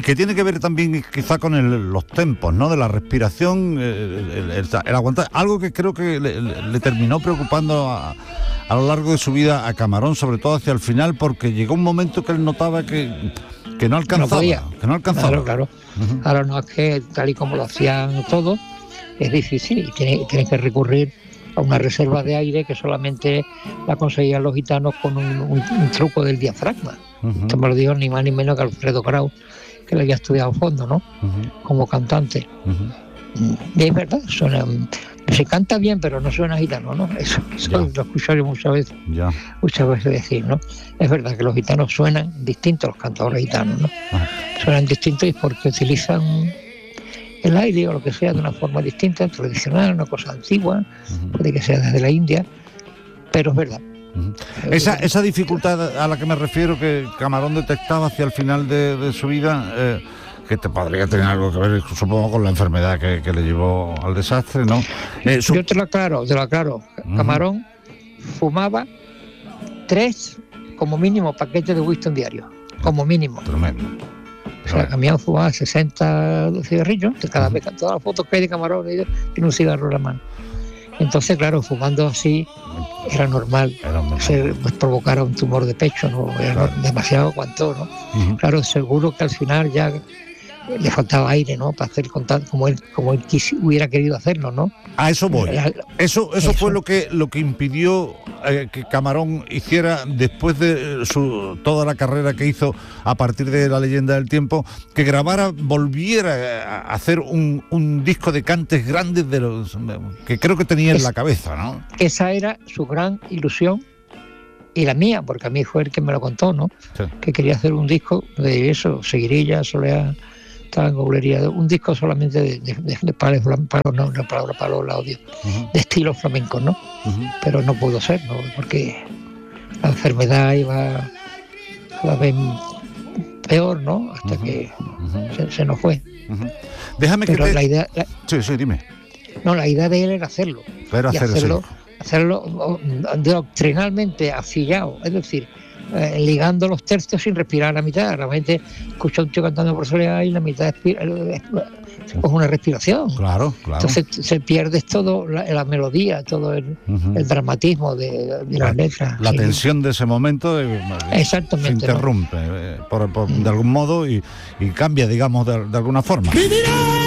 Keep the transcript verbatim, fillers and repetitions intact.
que tiene que ver también quizá con el, los tempos, ¿no? De la respiración, el, el, el, el aguantar, algo que creo que le, le terminó preocupando a, a lo largo de su vida a Camarón, sobre todo hacia el final, porque llegó un momento que él notaba que, que no alcanzaba, no podía. que no alcanzaba. Claro, claro. Uh-huh. Ahora no es que tal y como lo hacían todos, es difícil y tiene, tiene que recurrir a una reserva de aire que solamente la conseguían los gitanos con un, un, un truco del diafragma. Uh-huh. Esto me lo dijo ni más ni menos que Alfredo Grau, que lo había estudiado a fondo, ¿no? Uh-huh. Como cantante. Uh-huh. Y es verdad, suena, se canta bien, pero no suena gitano, ¿no? Eso, eso lo escucho yo muchas veces, ya. muchas veces decir, ¿no? Es verdad que los gitanos suenan distintos, los cantadores gitanos, ¿no? Uh-huh. Suenan distintos porque utilizan el aire o lo que sea de una forma distinta, tradicional, una cosa antigua, uh-huh. puede que sea desde la India, pero es verdad. Uh-huh. Esa, esa dificultad a la que me refiero que Camarón detectaba hacia el final de, de su vida, eh, que te podría tener algo que ver, supongo, con la enfermedad que, que le llevó al desastre, ¿no? Eh, su... Yo te lo aclaro, te lo aclaro. Uh-huh. Camarón fumaba tres, como mínimo, paquetes de Winston diario, como mínimo. Tremendo. O sea, Camarón fumaba sesenta cigarrillos, de cada uh-huh. vez, todas las fotos que hay de Camarón tiene un cigarro en la mano. Entonces, claro, fumando así era normal, era se, pues, provocara un tumor de pecho, ¿no? Era claro. demasiado aguantó, ¿no? Uh-huh. Claro, seguro que al final ya le faltaba aire, ¿no? Para hacer contar como él, como él quis, hubiera querido hacerlo, ¿no? A eso voy. Eso, eso, eso fue lo que lo que impidió eh, que Camarón hiciera, después de su toda la carrera que hizo a partir de La leyenda del tiempo, que grabara, volviera a hacer un, un disco de cantes grandes de los que creo que tenía es, en la cabeza, ¿no? Esa era su gran ilusión. Y la mía, porque a mí fue el que me lo contó, ¿no? Sí. Que quería hacer un disco de eso, Seguirilla, Soleá, Tango, Bulería, un disco solamente de, de, de, de palos, palos, no, no, palos, palos, audio, uh-huh. de estilo flamenco, ¿no? Uh-huh. Pero no pudo ser, ¿no? Porque la enfermedad iba cada vez peor, ¿no? Hasta uh-huh. que uh-huh. se, se nos fue. Uh-huh. Déjame Pero que te... la idea... La... Sí, sí, dime. No, la idea de él era hacerlo. Pero hacer hacerlo, hacerlo doctrinalmente afillado, es decir, eh, ligando los tercios sin respirar a la mitad. Realmente escucha un tío cantando por soledad y la mitad es pues una respiración. Claro, claro. Entonces se pierde todo, la, la melodía, todo el, uh-huh. el dramatismo de, de las letras. La sí. tensión de ese momento eh, Exactamente, se interrumpe, ¿no? eh, por, por, de algún modo y, y cambia, digamos, de, de alguna forma.